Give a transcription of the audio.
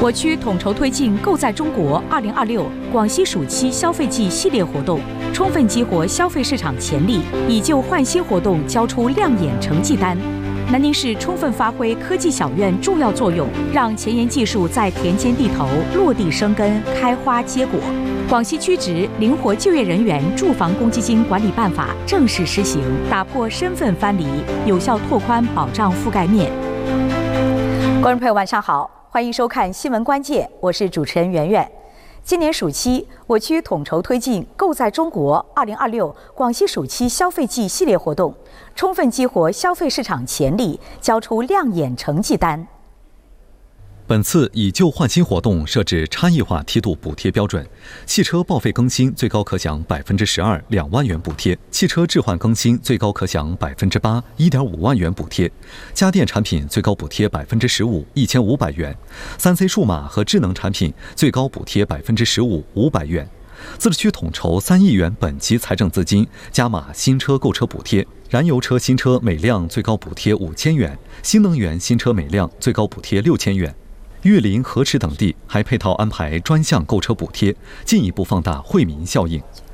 我区统筹推进“购在中国2026”广西暑期消费季系列活动，充分激活消费市场潜力，以旧换新活动交出亮眼成绩单。南宁市充分发挥科技小院重要作用，让前沿技术在田间地头落地生根、开花结果。广西区职灵活就业人员住房公积金管理办法正式施行，打破身份藩篱，有效拓宽保障覆盖面。观众朋友，晚上好，欢迎收看新闻关键，我是主持人圆圆。今年暑期，我区统筹推进“购在中国2026”广西暑期消费季系列活动，充分激活消费市场潜力，交出亮眼成绩单。 本次以旧换新活动设置差异化梯度补贴标准，汽车报废更新最高可享12%2万元补贴，汽车置换更新最高可享8%1.5万元补贴，家电产品最高补贴15%1500元，3C 数码和智能产品最高补贴15%500元。自治区统筹3亿元本级财政资金加码新车购车补贴，燃油车新车每辆最高补贴5000元，新能源新车每辆最高补贴6000元。玉林、河池等地还配套安排专项购车补贴，进一步放大惠民效应。